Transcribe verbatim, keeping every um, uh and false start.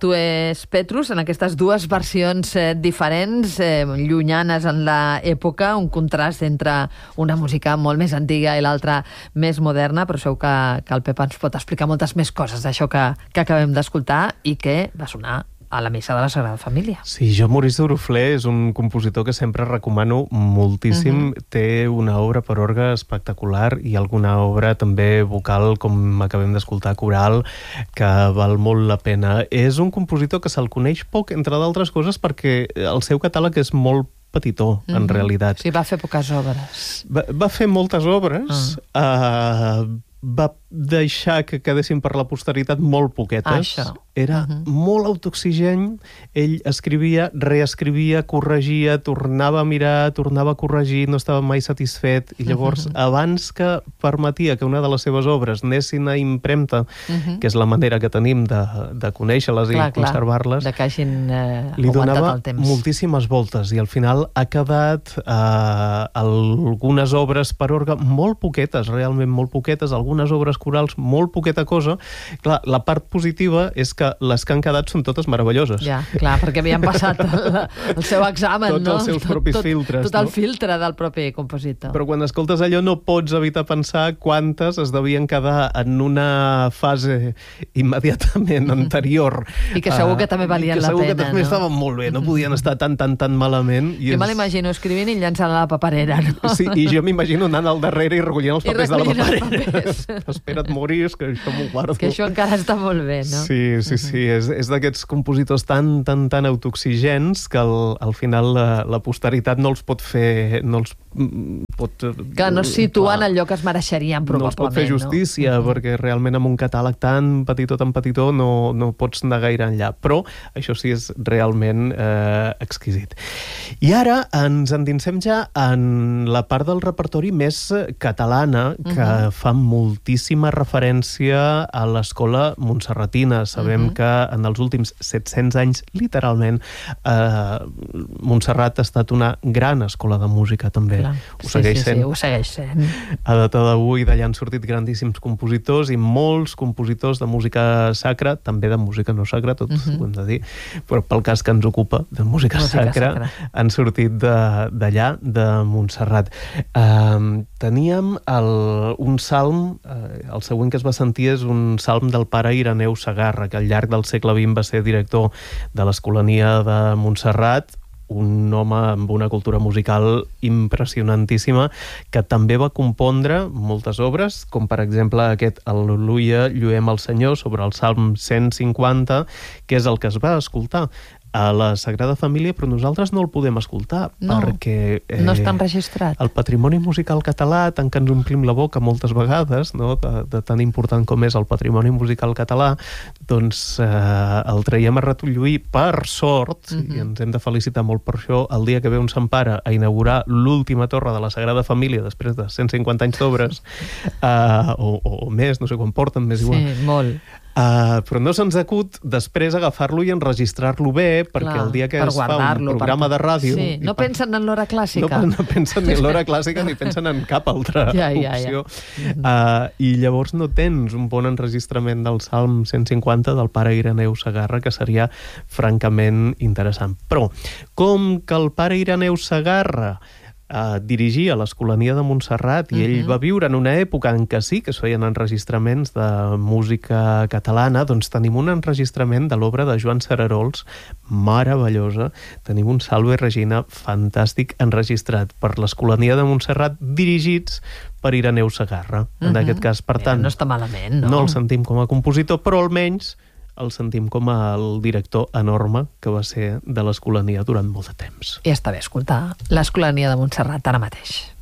Tu és Petrus, en aquestes dues versions eh, diferents, eh, llunyanes en l'època, un contrast entre una música molt més antiga i l'altra més moderna, però segur que, que el Pep ens pot explicar moltes més coses d'això que, que acabem d'escoltar i que va sonar a la missa de la Sagrada Família. Sí, jo, Maurice Duruflé, és un compositor que sempre recomano moltíssim. Uh-huh. Té una obra per orgue espectacular i alguna obra també vocal, com acabem d'escoltar, coral, que val molt la pena. És un compositor que se'l coneix poc, entre d'altres coses, perquè el seu catàleg és molt petitó, en uh-huh. realitat. Sí, va fer poques obres. Va, va fer moltes obres, uh. Uh, va deixar que quedessin per la posteritat molt poquetes. Això. Era uh-huh. molt autoexigent. Ell escrivia, reescrivia, corregia, tornava a mirar, tornava a corregir, no estava mai satisfet. I llavors, uh-huh. abans que permetia que una de les seves obres anessin a impremta, uh-huh. que és la manera que tenim de, de conèixer-les i conservar-les, de que hagin eh, li donava el temps. moltíssimes voltes i al final ha quedat eh, algunes obres per orgue molt poquetes, realment molt poquetes, algunes obres corals molt poqueta cosa. Clar, la part positiva és que les que han quedat són totes meravelloses. Ja, clar, perquè havien passat el, el seu examen, tots no? els seus propis tot, filtres. Tot el no? filtre del propi compositor. Però quan escoltes allò no pots evitar pensar quantes es devien quedar en una fase immediatament anterior. I que segur que també valien la pena, no? Que segur que també estaven molt bé, no podien estar tan, tan, tan malament. I jo és... me l'imagino escrivint i llançant a la paperera, no? Sí, i jo m'imagino anant al darrere i recollint els papers de la paperera. Papers. Espera't, Maurice, que això m'ho guardo. Que això encara està molt bé, no? Sí, sí, sí. És, és d'aquests compositors tan, tan, tan autoexigents que al, al final la, la posteritat no els pot fer... No els pot... Clar, no es situen al lloc que es mereixerien, probablement. No els pot fer justícia, no? Perquè realment amb un catàleg tan petitó, tan petitó, no, no pots anar gaire enllà. Però això sí és realment eh, exquisit. I ara ens endinsem ja en la part del repertori més catalana, que uh-huh. fa moltíssima referència a l'escola montserratina. Sabem uh-huh. que en els últims set-cents anys, literalment, eh, Montserrat ha estat una gran escola de música, també. Clar. Ho segueix sí, sí, sent. Sí, ho segueix sent. A data d'avui d'allà han sortit grandíssims compositors i molts compositors de música sacra, també de música no sacra, tot uh-huh. ho hem de dir, però pel cas que ens ocupa, de música, música sacra, sacra, han sortit d'allà, de, de Montserrat. Uh, teníem el, un salm, uh, el següent que es va sentir és un salm del pare Ireneu Segarra, que al llarg del segle vint va ser director de l'Escolania de Montserrat, un home amb una cultura musical impressionantíssima, que també va compondre moltes obres, com per exemple aquest Al·leluia, lluem al Senyor, sobre el Salm cent cinquanta, que és el que es va escoltar a la Sagrada Família, però nosaltres no el podem escoltar, no, perquè... Eh, no està enregistrat. El patrimoni musical català, tant que ens omplim la boca moltes vegades, no?, de, de tan important com és el patrimoni musical català, doncs eh, el traiem a ratolluir, per sort, uh-huh. i ens hem de felicitar molt per això, el dia que ve un Sant Pare a inaugurar l'última torre de la Sagrada Família, després de cent cinquanta anys d'obres, eh, o, o més, no sé quan porten, més igual. Sí, molt. Uh, però no se'ns acut després agafar-lo i enregistrar-lo bé, perquè Clar, el dia que es fa un programa per... de ràdio... Sí, no per... pensen en l'hora clàssica. No, no pensen ni en l'hora clàssica ni pensen en cap altra ja, ja, opció. Ja. Uh, I llavors no tens un bon enregistrament del Salm cent cinquanta del pare Ireneu Segarra, que seria francament interessant. Però, com que el pare Ireneu Segarra Uh, dirigia l'Escolania de Montserrat i uh-huh. ell va viure en una època en què sí que es feien enregistraments de música catalana, doncs tenim un enregistrament de l'obra de Joan Cerarols meravellosa. Tenim un Salve Regina fantàstic enregistrat per l'Escolania de Montserrat, dirigits per Ireneu Segarra. Uh-huh. En aquest cas, per tant... Mira, no està malament, no? No el sentim com a compositor, però almenys el sentim com el director enorme que va ser de l'Escolania durant molt de temps. I està bé escoltar l'Escolania de Montserrat ara mateix.